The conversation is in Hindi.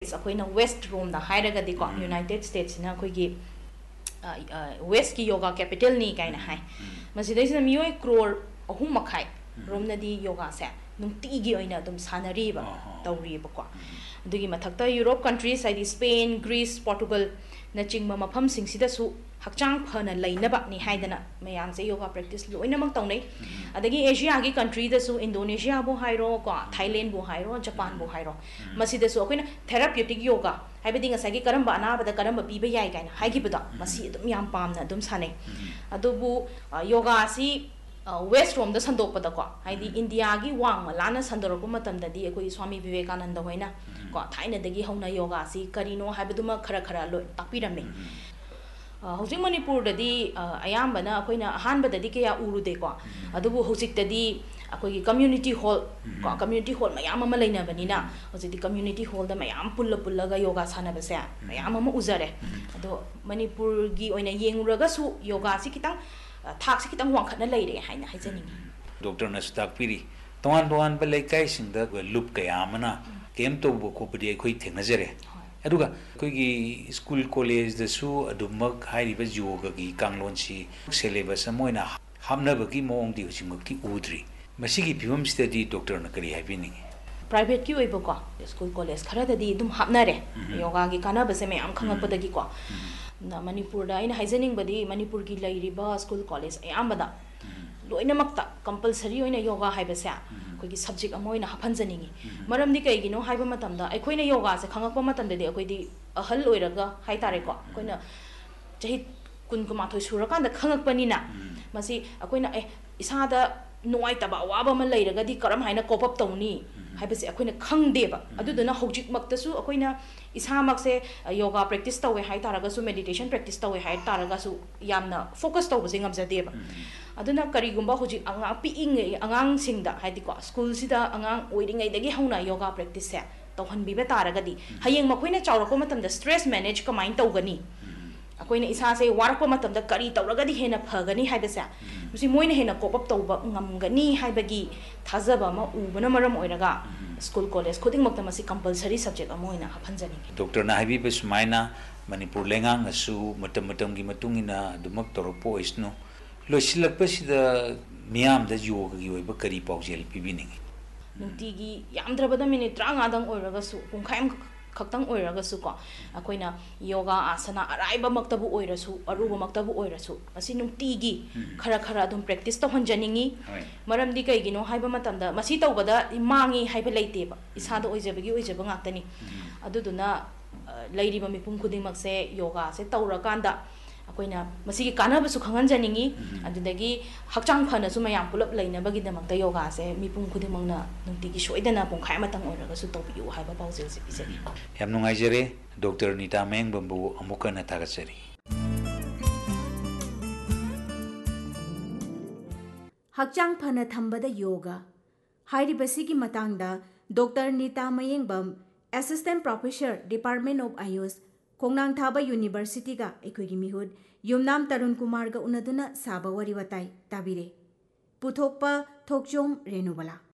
अखोइना वेस्ट रोम दा हाइरगदी को यूनाइटेड स्टेट्स ना अखोइगी वेस्ट की योगा कैपिटल नी काइना हाइ मसिदैसिना मियोय क्रोर अहुम मखाइ रोमनदी योगा से नुंतीगी ओइना अदुम सानरीबा तौरीबको अदुगी मथक्ता Europe countries हाइदि Spain Greece Portugal न चिंगमा मफम सिंगसिदासु हक्चांग फना लैनबा नि हाइदना मयाम से योगा प्रैक्टिस लोइनमक तौनै अदगी एशिया की कंट्री दसु इंडोनेशिया बो हाइरो को थाईलैंड बो हाइरो जापान बो हाइरो मसिदसु अखोइना थेराप्यूटिक योगा हाइबदि ngसागी करम अनाबदा करम पीबा याय काइना हाइगिबदा मसि अदुम याम पामना अदुम सानै अदुबु योगा असि वेस्ट रोम द संदोकपदको हाइदि इंडिया की वांग लाना संदोरको मतमददि अखोइ स्वामी विवेकानंद होइना को थाइनदगी हौना योगा असि करिनो हाइबदुमा खरा खरा लो तापिरमे हौजिक मणिपुरददी अयाम्बना अखोइना अहानबददी कया उरुदेको अदुबु हौजिकददी अखोइगी कम्युनिटी हॉल को कम्युनिटी हॉल मयाम अमा लैनबनिना हौजिकदि कम्युनिटी हॉल द मयाम पुल्लगा योगा सानबसे मयाम अमा उजरे अदो मणिपुरगी ओइना येंगुरगसु योगा असि खितंग थाक से खितंग वांखना लैरे हाइना हाइजनिंगी डॉक्टर नसु ताकपिरी तोंगान तोंगान बे लैकाई सिंगदा लुप कयामना केम तोबो खोपदि अखोइ थेंगनजरे अदुगा अखोइगी स्कूल कॉलेज दसु अदुमक हाइरिबा योगागी कांगलोनसी सिलेबस मोइना हामनबगी मोंगदि हुसिमकति उद्री मसिगी फिवम स्टडी डॉक्टर न करी हाइबिनी प्राइवेट की ओइबको स्कूल कॉलेज खराददी दुम हामनारे योगा की कानाबसे मयाम खंगकपदगी को ना मणिपुर अगर हाइजनिंगबदी मणिपुर की लैरिबा school college अयाम्बदा लोइनमक्ता compulsory ओइना yoga हाइबसे अखोइगी subject अमा ओइना हाफनजनिंगी मरमदि कैगिनो हाइबा मतमदा अखोइना योगा से खंगकपा मतमददि अखोइदी अहल ओइरगा हाइतारेको अखोइना चहि कुनकुमाथोइ सुरकांदा खंगकपनिना मसी अखोइना इसादा नुवाइतबा अवाबा अमा लैरगदि करम हाइना cope up तौनी हाइबसे अखोइना खंगदेबा अदुदुना हौजिकमक्तसु अखोइना इसामक्से yoga practice तौवे हाइतारगसु meditation practice तौवे हाइतारगसु यामना focus तौबसे ngamjadeba aduna karigumba hoji anga piing angang singda haidiko school sida angang oiringai dagi hauna yoga practice se tauhanbiba taragadi hayeng makoina chawrako matamda stress manage kamain tawgani akoina isa se warko matamda kari tawragadi hena phagani haibase musi moina hena cop up tawba ngamgani haibagi thajaba ma ubana maram oiraga school college khuding makta masi compulsory subject amoina hapanjani doctor na habi be sumaina manipur lengang asu matam matam gi matungina dumak toropo isno loisilakpasida miyam da yoga gi oiba kari paujel pibiningi nutigi yamdrabada minute 30 dang oiragasu pungkhaim खक्तंग ओइरगसु को अखोइना योगा आसना अराइबा मक्तबु ओइरसु अरुबा मक्तबु ओइरसु मसी नुंतीगी खरा खरा दुम प्रैक्टिस तौहनजनिंगी मरमदि कैगिनो हाइबा मतमदा मसी तौबदा मांगी हाइबा लैतेबा इसादा ओइजबगी ओइजबा गाक्तनी अदुदुना लैरिबा मिपुम खुदिमक्से योगा से तौरकांदा अखोइना मसीगी कानाबसु खंगनजनिंगी अदुदगी हक्चांग फनसु मयाम पुलप लैनबगी दमक्ता योगा से मिपुम खुदिमंगना नुंतीगी सोइदना पुंखाय मतंग ओइरगसु तौबियु हाइबा पाउजेल से पिजरी याम नुंगाइजरे doctor Nita मेंगबंबु अमुकना थागचरी हक्चांग Fanaa थंबदा yoga हाइरिबसिगी मतांगदा doctor Nita मयेंगबम assistant professor department of Ayush खोंगनांग थाबा यूनिवर्सिटी का एखोइगी मिहुद युमनाम तरुण कुमार का उनदुना साबा वरी वताई ताबिरे पुथोकपा थोकचोम रेणुबला।